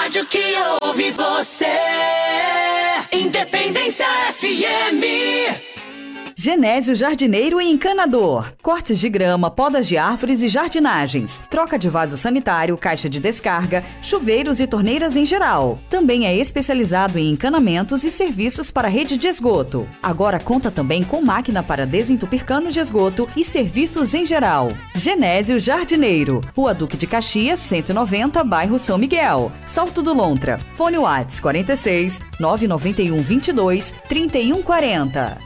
rádio que ouve você. Independência FM. Genésio Jardineiro e Encanador. Cortes de grama, podas de árvores e jardinagens. Troca de vaso sanitário, caixa de descarga, chuveiros e torneiras em geral. Também é especializado em encanamentos e serviços para rede de esgoto. Agora conta também com máquina para desentupir canos de esgoto e serviços em geral. Genésio Jardineiro. Rua Duque de Caxias, 190, bairro São Miguel. Salto do Lontra. Fone Whats 46 991 22 31 40.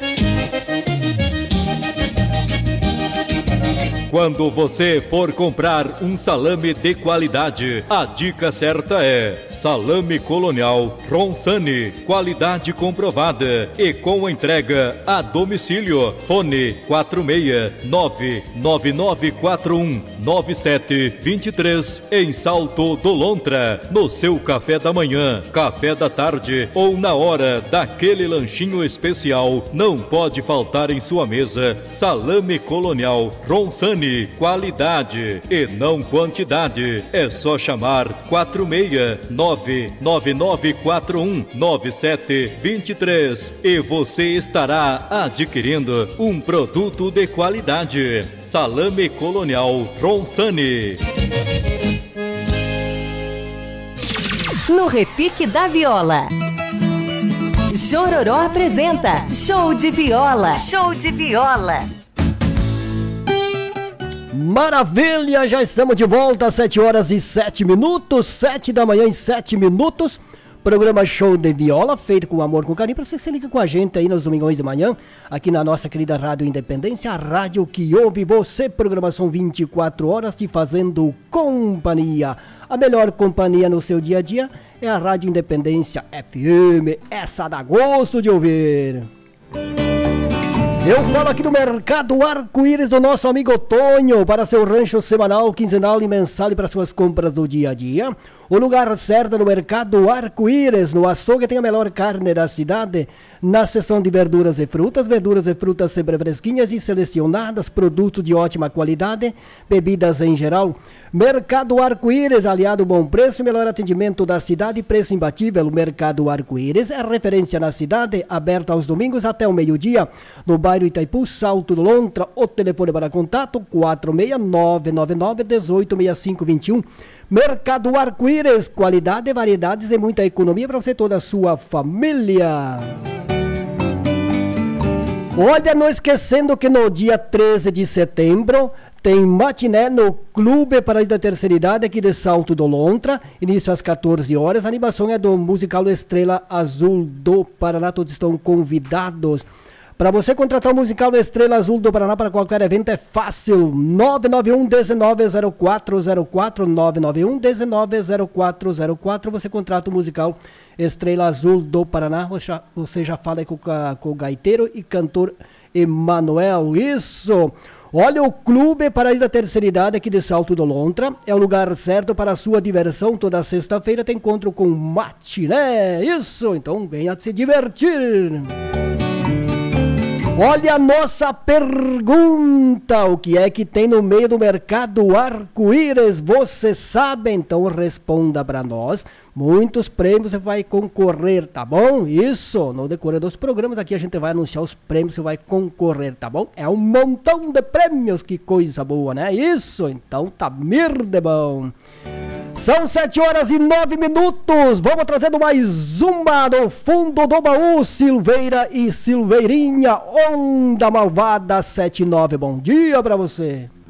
Quando você for comprar um salame de qualidade, a dica certa é Salame Colonial Ronsani, qualidade comprovada e com entrega a domicílio. Fone 469-9941-9723 em Salto do Lontra. No seu café da manhã, café da tarde ou na hora daquele lanchinho especial, não pode faltar em sua mesa Salame Colonial Ronsani, qualidade e não quantidade. É só chamar 469-9941-9723 e você estará adquirindo um produto de qualidade. Salame Colonial Ronsani. No Repique da Viola, Jororó apresenta Show de Viola. Show de Viola. Maravilha, já estamos de volta às 7 horas e 7 minutos, 7 da manhã e 7 minutos. Programa Show de Viola, feito com amor, com carinho, para você se liga com a gente aí nos domingões de manhã, aqui na nossa querida Rádio Independência, a rádio que ouve você. Programação 24 horas te fazendo companhia. A melhor companhia no seu dia a dia é a Rádio Independência FM, essa dá gosto de ouvir. Eu falo aqui do Mercado Arco-Íris do nosso amigo Tonho, para seu rancho semanal, quinzenal e mensal e para suas compras do dia a dia. O lugar certo no Mercado Arco-Íris, no açougue tem a melhor carne da cidade, na seção de verduras e frutas sempre fresquinhas e selecionadas, produtos de ótima qualidade, bebidas em geral. Mercado Arco-Íris, aliado bom preço, melhor atendimento da cidade, preço imbatível. O Mercado Arco-Íris é referência na cidade, aberto aos domingos até o meio-dia, no bairro Itaipu, Salto do Lontra. O telefone para contato 46999186521. Mercado Arco-Íris, qualidade, variedades e muita economia para você e toda a sua família. Olha, não esquecendo que no dia 13 de setembro tem matiné no Clube Paraíso da Terceira Idade aqui de Salto do Lontra, início às 14 horas. A animação é do musical Estrela Azul do Paraná, todos estão convidados. Para você contratar o musical Estrela Azul do Paraná para qualquer evento é fácil, 991-190404, 991-190404, você contrata o musical Estrela Azul do Paraná, você já fala aí com o gaiteiro e cantor Emanuel, isso! Olha, o Clube Paraíso da Terceira Idade aqui de Salto do Lontra é o lugar certo para a sua diversão. Toda sexta-feira tem encontro com matiné, isso! Então venha se divertir! Olha a nossa pergunta, o que é que tem no meio do Mercado Arco-Íris? Você sabe? Então responda para nós. Muitos prêmios você vai concorrer, tá bom? Isso, no decorrer dos programas aqui a gente vai anunciar os prêmios que você vai concorrer, tá bom? É um montão de prêmios, que coisa boa, né? Isso, então tá de bom. São 7 horas e 9 minutos. Vamos trazendo mais uma do fundo do baú. Silveira e Silveirinha, Onda Malvada 79. Bom dia pra você.